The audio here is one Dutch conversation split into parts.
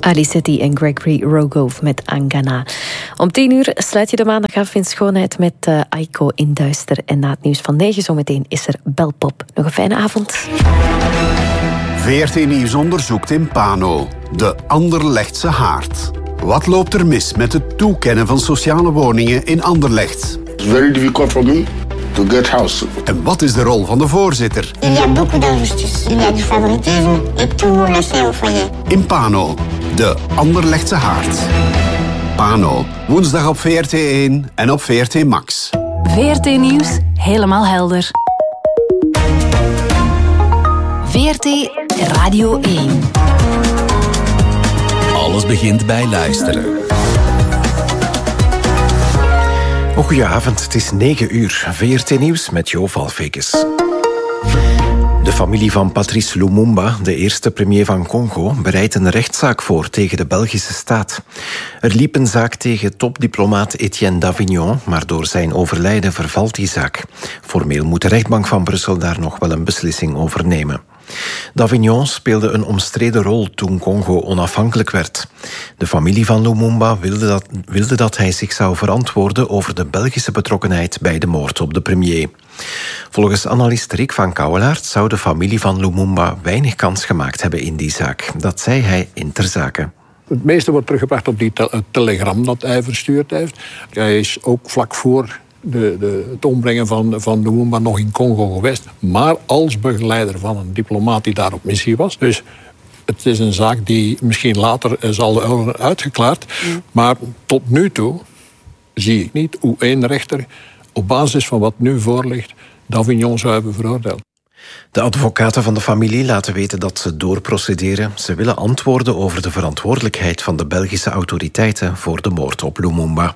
Aliceti en Gregory Rogove met Angana. Om 10:00 sluit je de maandag af in schoonheid met Aiko in Duister. En na het nieuws van 9 zometeen is er Belpop. Nog een fijne avond. VRT Nieuws onderzoekt in Pano. De Anderlechtse haard. Wat loopt er mis met het toekennen van sociale woningen in Anderlecht? It's very difficult for me to get house. En wat is de rol van de voorzitter? Il y a beaucoup d'injustice. Il y a du favoritisme et tout le monde le sait au foyer. In Pano, de Anderlechtse haard. Pano, woensdag op VRT1 en op VRT Max. VRT Nieuws, helemaal helder. VRT Radio 1. Alles begint bij luisteren. Goedenavond, het is 9:00. VRT Nieuws met Jo Valfekes. De familie van Patrice Lumumba, de eerste premier van Congo, bereidt een rechtszaak voor tegen de Belgische staat. Er liep een zaak tegen topdiplomaat Etienne Davignon, maar door zijn overlijden vervalt die zaak. Formeel moet de rechtbank van Brussel daar nog wel een beslissing over nemen. Davignon speelde een omstreden rol toen Congo onafhankelijk werd. De familie van Lumumba wilde dat hij zich zou verantwoorden over de Belgische betrokkenheid bij de moord op de premier. Volgens analist Rick van Kouwelaert zou de familie van Lumumba weinig kans gemaakt hebben in die zaak. Dat zei hij in Ter Zake. Het meeste wordt teruggebracht op die telegram dat hij verstuurd heeft. Hij is ook vlak voor het ombrengen van Lumumba nog in Congo geweest. Maar als begeleider van een diplomaat die daar op missie was. Dus het is een zaak die misschien later zal worden uitgeklaard. Maar tot nu toe zie ik niet hoe één rechter op basis van wat nu voorligt Davignon zou hebben veroordeeld. De advocaten van de familie laten weten dat ze doorprocederen. Ze willen antwoorden over de verantwoordelijkheid van de Belgische autoriteiten voor de moord op Lumumba.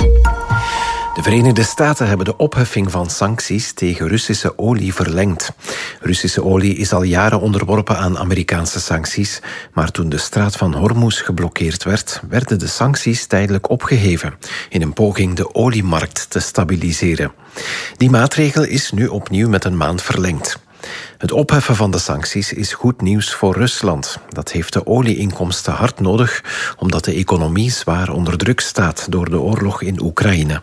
De Verenigde Staten hebben de opheffing van sancties tegen Russische olie verlengd. Russische olie is al jaren onderworpen aan Amerikaanse sancties, maar toen de straat van Hormuz geblokkeerd werd, werden de sancties tijdelijk opgeheven, in een poging de oliemarkt te stabiliseren. Die maatregel is nu opnieuw met een maand verlengd. Het opheffen van de sancties is goed nieuws voor Rusland. Dat heeft de olieinkomsten hard nodig, omdat de economie zwaar onder druk staat door de oorlog in Oekraïne.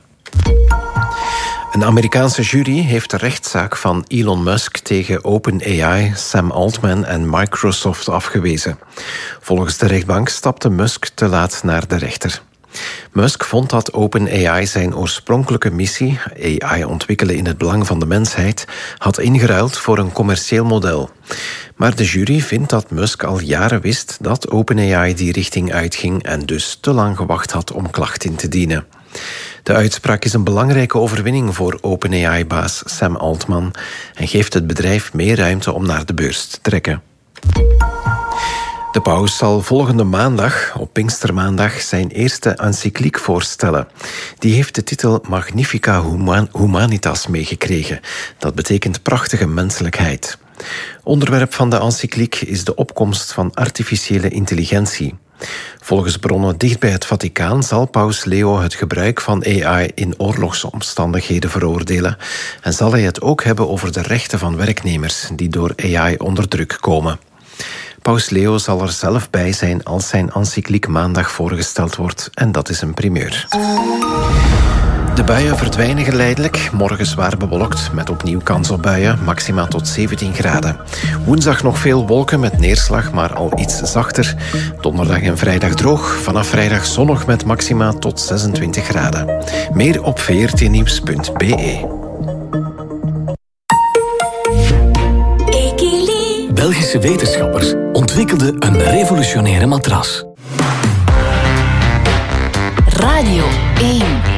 Een Amerikaanse jury heeft de rechtszaak van Elon Musk tegen OpenAI, Sam Altman en Microsoft afgewezen. Volgens de rechtbank stapte Musk te laat naar de rechter. Musk vond dat OpenAI zijn oorspronkelijke missie, AI ontwikkelen in het belang van de mensheid, had ingeruild voor een commercieel model. Maar de jury vindt dat Musk al jaren wist dat OpenAI die richting uitging en dus te lang gewacht had om klacht in te dienen. De uitspraak is een belangrijke overwinning voor OpenAI-baas Sam Altman en geeft het bedrijf meer ruimte om naar de beurs te trekken. De paus zal volgende maandag, op Pinkstermaandag, zijn eerste encycliek voorstellen. Die heeft de titel Magnifica Humanitas meegekregen. Dat betekent prachtige menselijkheid. Onderwerp van de encycliek is de opkomst van artificiële intelligentie. Volgens bronnen dicht bij het Vaticaan zal paus Leo het gebruik van AI in oorlogsomstandigheden veroordelen en zal hij het ook hebben over de rechten van werknemers die door AI onder druk komen. Paus Leo zal er zelf bij zijn als zijn encycliek maandag voorgesteld wordt en dat is een primeur. De buien verdwijnen geleidelijk. Morgen zwaar bewolkt met opnieuw kans op buien, maxima tot 17 graden. Woensdag nog veel wolken met neerslag, maar al iets zachter. Donderdag en vrijdag droog. Vanaf vrijdag zonnig met maxima tot 26 graden. Meer op vrtnieuws.be. Belgische wetenschappers ontwikkelden een revolutionaire matras. Radio 1.